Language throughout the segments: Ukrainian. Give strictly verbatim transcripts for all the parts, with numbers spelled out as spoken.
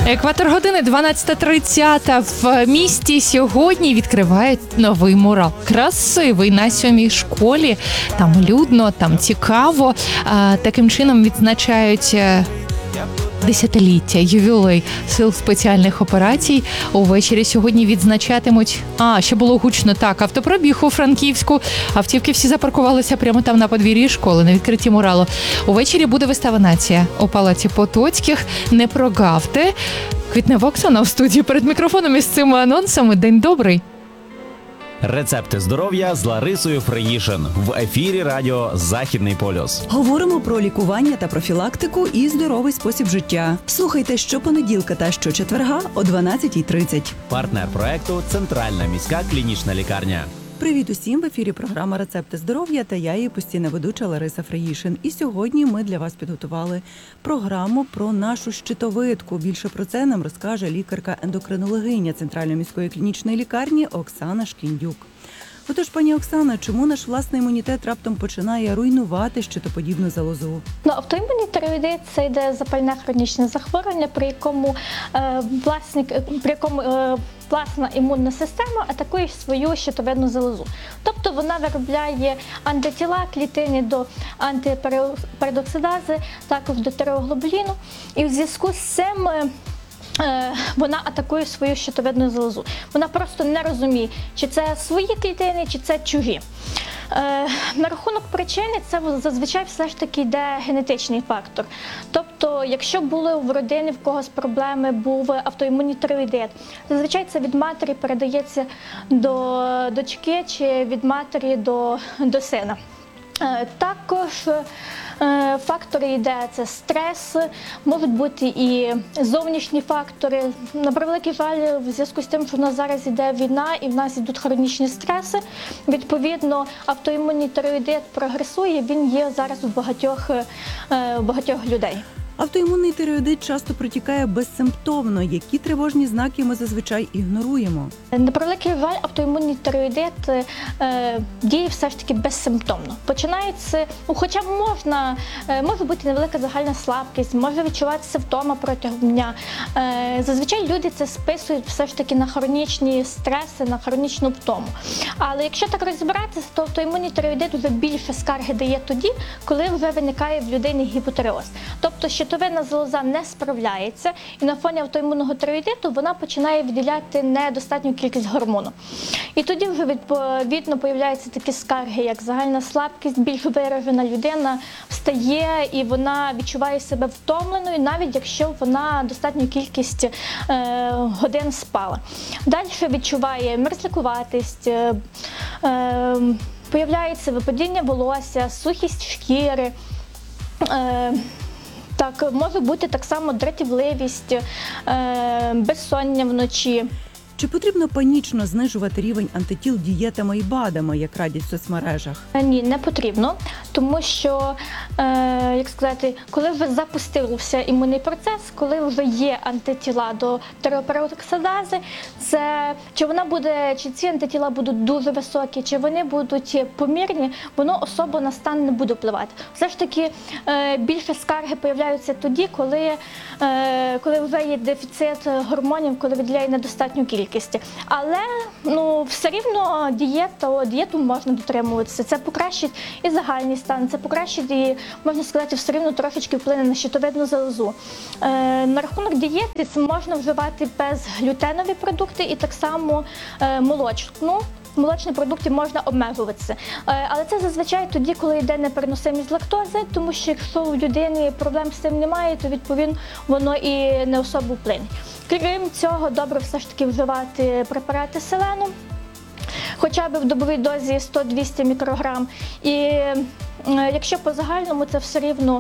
Екватор години дванадцята тридцять в місті сьогодні відкривають новий мурал. Красивий на сьомій школі. Там людно, там цікаво. Таким чином відзначають десятиліття, ювілей сил спеціальних операцій. Увечері сьогодні відзначатимуть, а, ще було гучно, так, автопробіг у Франківську. Автівки всі запаркувалися прямо там на подвір'ї школи, на відкритті муралу. Увечері буде вистава «Нація» у Палаці Потоцьких. Не прогавте. Квітнева Оксана у студії перед мікрофоном із цими анонсами. День добрий. Рецепти здоров'я з Ларисою Фриїшин в ефірі радіо «Західний полюс». Говоримо про лікування та профілактику і здоровий спосіб життя. Слухайте щопонеділка та щочетверга о дванадцятій тридцять. Партнер проекту – Центральна міська клінічна лікарня. Привіт усім! В ефірі програма «Рецепти здоров'я» та я її постійна ведуча Лариса Фриїшин. І сьогодні ми для вас підготували програму про нашу щитовидку. Більше про це нам розкаже лікарка-ендокринологиня Центральної міської клінічної лікарні Оксана Шкіндюк. Отож, пані Оксана, чому наш власний імунітет раптом починає руйнувати щитоподібну залозу? Ну, автоімунний тиреоїдит – це йде запальне хронічне захворювання, при якому е, власник, при якому е, власна імунна система атакує свою щитовидну залозу. Тобто вона виробляє антитіла клітини до антипероксидази, також до тиреоглобуліну. І в зв'язку з цим вона атакує свою щитовидну залозу. Вона просто не розуміє, чи це свої клітини, чи це чужі. На рахунок причини це зазвичай все ж таки йде генетичний фактор. Тобто, якщо були в родині в когось проблеми, був автоімунний тиреоїдит, зазвичай це від матері передається до дочки чи від матері до, до сина. Також фактори йде – це стрес, можуть бути і зовнішні фактори. На превеликий жаль, в зв'язку з тим, що в нас зараз йде війна і в нас йдуть хронічні стреси, відповідно, автоімунний тиреоїдит прогресує, він є зараз у багатьох, у багатьох людей. Автоімунний тиреоїдит часто протікає безсимптомно. Які тривожні знаки ми зазвичай ігноруємо? На превеликий жаль, автоімунний тиреоїдит е, діє все ж таки безсимптомно. Починається, ну, хоча б можна, е, може бути невелика загальна слабкість, може відчуватися втома протягом дня. Е, зазвичай люди це списують все ж таки на хронічні стреси, на хронічну втому. Але якщо так розібратися, то автоімунний тиреоїдит вже більше скарги дає тоді, коли вже виникає в людині гіпотиреоз. Тобто щитовидна залоза не справляється, і на фоні автоімунного тиреоїдиту вона починає виділяти недостатню кількість гормону. І тоді вже відповідно появляються такі скарги, як загальна слабкість, більш виражена, людина встає і вона відчуває себе втомленою, навіть якщо вона достатню кількість е, годин спала. Далі відчуває мерзлякуватість, е, е, появляється випадіння волосся, сухість шкіри, е, Так, може бути так само дратівливість, е, безсоння вночі. Чи потрібно панічно знижувати рівень антитіл дієтами і БАДами, як радять в соцмережах? Ні, не потрібно, тому що, е, як сказати, коли вже запустився імунний процес, коли вже є антитіла до тиреопероксидази, це чи вона буде, чи ці антитіла будуть дуже високі, чи вони будуть помірні, воно особо на стан не буде впливати. Все ж таки е, більше скарги появляються тоді, коли, е, коли вже є дефіцит гормонів, коли виділяє недостатню кількість. Але ну, все рівно дієту, дієту можна дотримуватися. Це покращить і загальний стан, це покращить і, можна сказати, все рівно трошечки вплине на щитовидну залозу. Е, на рахунок дієти це можна вживати безглютенові продукти і так само е, молочну. Молочні продукти можна обмежуватися. Але це зазвичай тоді, коли йде непереносимість лактози, тому що якщо у людини проблем з цим немає, то відповідно воно і не особо вплине. Крім цього, добре все ж таки вживати препарати селену, хоча б в добовій дозі сто-двісті мікрограм. І якщо по загальному, це все рівно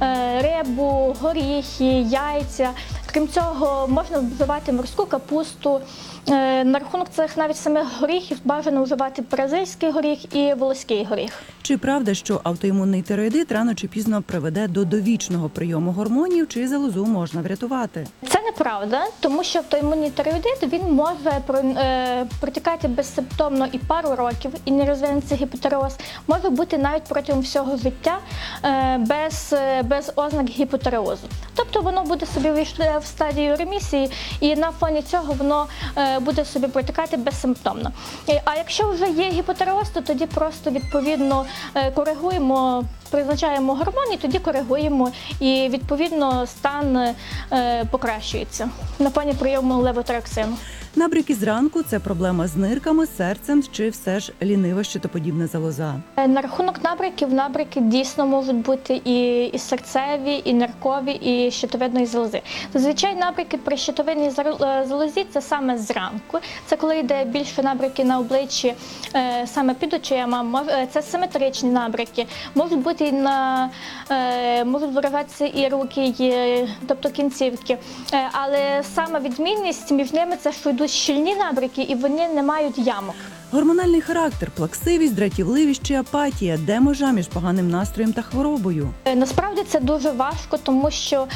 рибу, горіхи, яйця. Крім цього, можна вживати морську капусту. На рахунок цих навіть самих горіхів бажано вживати бразильський горіх і волоський горіх. Чи правда, що автоімунний тиреоїдит рано чи пізно приведе до довічного прийому гормонів, чи залозу можна врятувати? Це не неправда, тому що автоімунний тиреоїдит, він може про- е, протікати безсимптомно і пару років, і не розвинеться гіпотиреоз, може бути навіть протягом всього життя е, без, е, без ознак гіпотиреозу. Тобто воно буде собі вийшло в стадію ремісії, і на фоні цього воно е, буде собі протікати безсимптомно. Е, А якщо вже є гіпотиреоз, то тоді просто відповідно е, коригуємо, призначаємо гормон і тоді коригуємо, і відповідно стан е, покращується на фоні прийому левотироксину. Набряки зранку – це проблема з нирками, серцем чи все ж лінива щитоподібна залоза? Е, На рахунок набряків, набряки дійсно можуть бути і, і серцеві, і ниркові, і щитовидної залози. Зазвичай набряки при щитовидній зар- е, залозі – це саме зранку. Це коли йде більше набряки на обличчі, е, саме під очима, мож- е, це симетричні набряки. Можуть бути і на, е, можуть виражатися і руки, і, е, тобто кінцівки. Е, але саме відмінність між ними – це що йдуть щільні набряки, і вони не мають ямок. Гормональний характер, плаксивість, дратівливість чи апатія – де межа між поганим настроєм та хворобою? Е, Насправді це дуже важко, тому що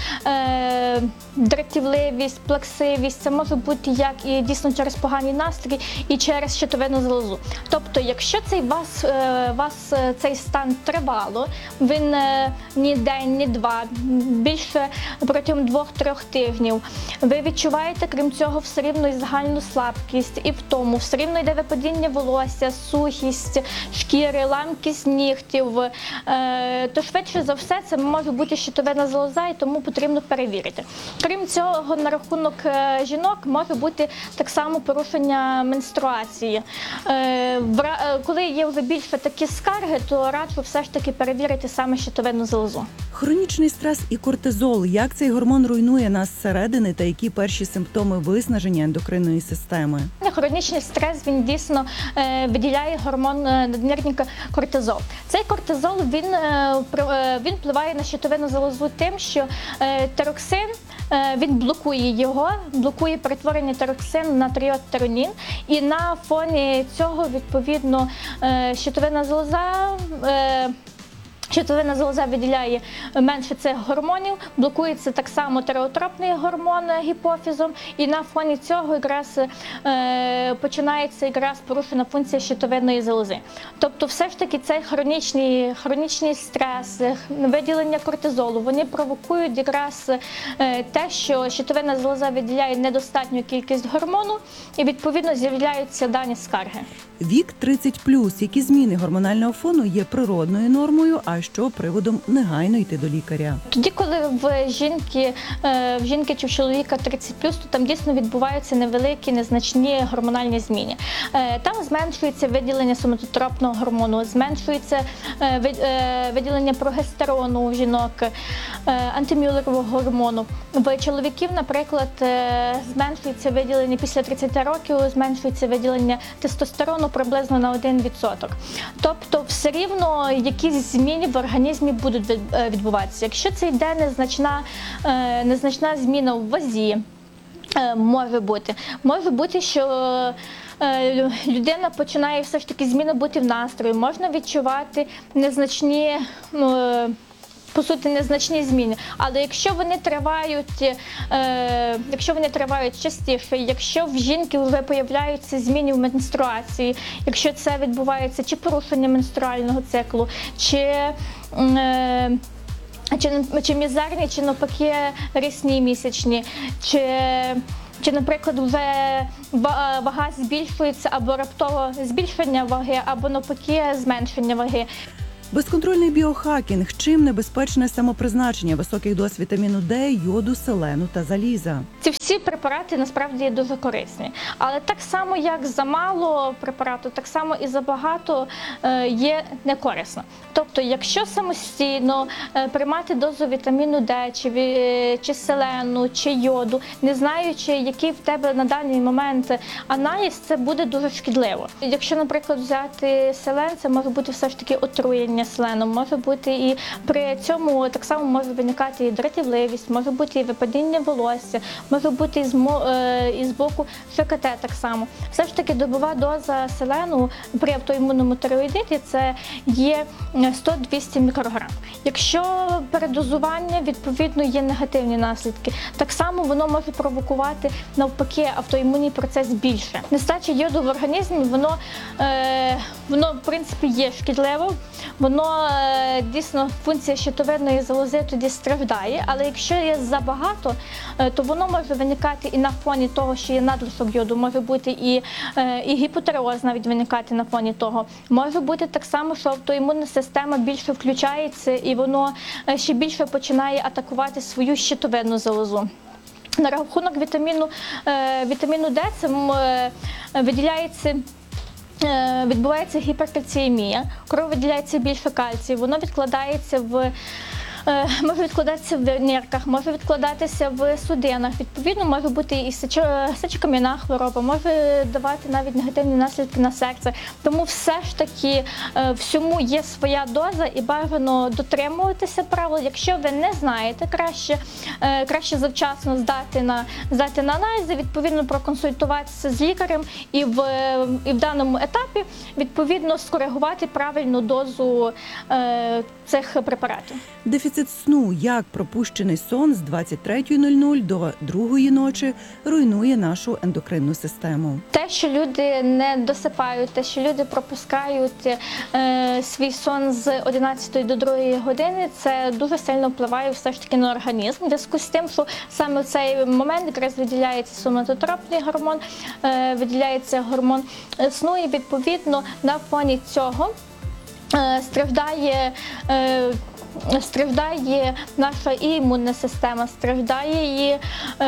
е, дратівливість, плаксивість – це може бути як і дійсно через поганий настрій, і через щитовидну залозу. Тобто, якщо цей вас, е, вас е, цей стан тривало, він е, ні день, ні два, більше протягом двох-трьох тижнів, ви відчуваєте, крім цього, все рівно і загальну слабкість, і втому, все рівно йде випадіння волосся, сухість шкіри, ламкість нігтів, е, то швидше за все це може бути щитовидна залоза, і тому потрібно перевірити. Крім цього, на рахунок е, жінок може бути так само порушення менструації. Е, вра- е, коли є вже більше такі скарги, то раджу все ж таки перевірити саме щитовидну залозу. Хронічний стрес і кортизол – як цей гормон руйнує нас зсередини та які перші симптоми виснаження ендокринної системи? Хронічний стрес, він дійсно е, виділяє гормон е, наднирника кортизол. Цей кортизол, він, е, про- е, він впливає на щитовидну залозу тим, що е, тироксин, е, він блокує його, блокує перетворення тироксину на тріодтиронін, і на фоні цього, відповідно, е, щитовидна залоза е, Щитовидна залоза виділяє менше цих гормонів, блокується так само тиреотропний гормон гіпофізом, і на фоні цього якраз е, починається якраз порушена функція щитовидної залози. Тобто все ж таки цей хронічний, хронічний стрес, виділення кортизолу, вони провокують якраз е, те, що щитовидна залоза виділяє недостатню кількість гормону, і відповідно з'являються дані скарги. Вік тридцять плюс. Які зміни гормонального фону є природною нормою, а що приводом негайно йти до лікаря? Тоді, коли в жінки, е, в жінки чи в чоловіка тридцять плюс, то там дійсно відбуваються невеликі, незначні гормональні зміни. Е, Там зменшується виділення соматотропного гормону, зменшується е, ви- е, виділення прогестерону у жінок, е, антимюллерового гормону. В чоловіків, наприклад, е, зменшується виділення після тридцяти років, зменшується виділення тестостерону приблизно на один відсоток. Тобто все рівно якісь зміни в організмі будуть від- е, відбуватися. Якщо це йде незначна, е, незначна зміна в вазі, е, може бути. Може бути, що е, людина починає все ж таки зміна бути в настрої, можна відчувати незначні, ну, е, по суті, незначні зміни. Але якщо вони тривають, е, якщо вони тривають частіше, якщо в жінки вже появляються зміни в менструації, якщо це відбувається чи порушення менструального циклу, чи е, чи, чи мізерні, чи навпаки рясні місячні, чи Чи, наприклад, вже ва- вага збільшується або раптово збільшення ваги, або навпаки зменшення ваги. Безконтрольний біохакінг. Чим небезпечне самопризначення високих доз вітаміну Д, йоду, селену та заліза? Ці всі препарати насправді є дуже корисні. Але так само, як замало препарату, так само і забагато е, є некорисно. Тобто, якщо самостійно е, приймати дозу вітаміну Д, чи, ві- чи селену, чи йоду, не знаючи, який в тебе на даний момент аналіз, це буде дуже шкідливо. Якщо, наприклад, взяти селен, це може бути все ж таки отруєння переповнення селеном, може бути і при цьому так само може виникати і дратівливість, може бути і випадіння волосся, може бути і з, мо- е, і з боку ФКТ так само. Все ж таки добова доза селену при автоімунному тиреоїдиті це є сто-двісті мікрограм. Якщо передозування, відповідно, є негативні наслідки. Так само воно може провокувати навпаки автоімунний процес більше. Нестача йоду в організмі, воно, е, воно в принципі є шкідливо, воно е, дійсно функція щитовидної залози тоді страждає, але якщо є забагато, е, то воно може виникати і на фоні того, що є надлишок йоду, може бути і, е, і гіпотереоз навіть виникати на фоні того. Може бути так само, що автоімунна система більше включається і воно е, ще більше починає атакувати свою щитовидну залозу. На рахунок вітаміну, е, вітаміну Д це е, виділяється, е, відбувається гіперкальціємія, кров виділяється більше кальцію, воно відкладається в може відкладатися в нирках, може відкладатися в судинах. Відповідно, може бути і сечокам'яна хвороба, може давати навіть негативні наслідки на серце. Тому все ж таки всьому є своя доза і бажано дотримуватися правил. Якщо ви не знаєте, краще, краще завчасно здати на, здати на аналізи, відповідно проконсультуватися з лікарем і в, і в даному етапі відповідно скоригувати правильну дозу е, цих препаратів. Дефіцит сну, як пропущений сон з двадцять третьої нуль нуль до другої ночі руйнує нашу ендокринну систему. Те, що люди не досипають, те, що люди пропускають е, свій сон з одинадцятої до другої години, це дуже сильно впливає все ж таки на організм. В зв'язку з тим, що саме в цей момент якраз виділяється соматотропний гормон, е, виділяється гормон сну і відповідно на фоні цього е, страждає е, страждає наша і імунна система, страждає її,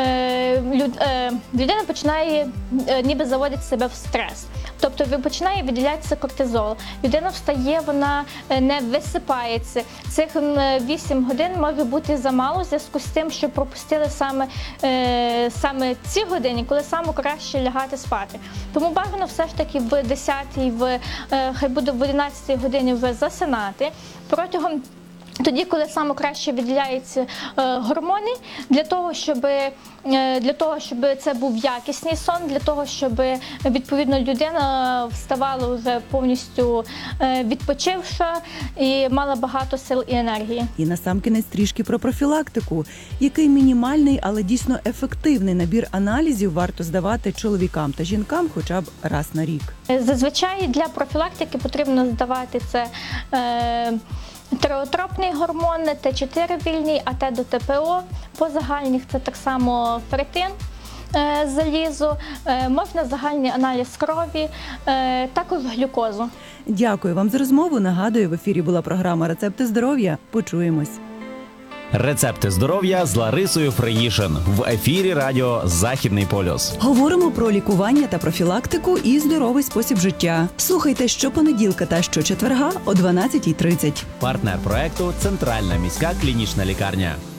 е, люд, е, людина починає е, ніби заводити себе в стрес. Тобто починає виділятися кортизол. Людина встає, вона не висипається. Цих вісім годин може бути замало в зв'язку з тим, що пропустили саме, е, саме ці години, коли саме краще лягати спати. Тому бажано все ж таки в десятій, в, е, хай буде в одинадцятій годині вже засинати. Протягом Тоді, коли саме краще виділяються е, гормони, для того, щоб, е, для того, щоб це був якісний сон, для того, щоб відповідно людина вставала вже повністю е, відпочивша і мала багато сил і енергії. І насамкінець трішки про профілактику. Який мінімальний, але дійсно ефективний набір аналізів варто здавати чоловікам та жінкам хоча б раз на рік? Зазвичай для профілактики потрібно здавати це е, тиреотропний гормон, Т чотири вільний, а Т до Т П О. По загальних це так само ферритин, е, залізо, е, можна загальний аналіз крові, е, також глюкозу. Дякую вам за розмову. Нагадую, в ефірі була програма «Рецепти здоров'я». Почуємось. Рецепти здоров'я з Ларисою Фреїшин в ефірі радіо Західний полюс. Говоримо про лікування та профілактику і здоровий спосіб життя. Слухайте щопонеділка та щочетверга о дванадцятій тридцять. Партнер проекту – Центральна міська клінічна лікарня.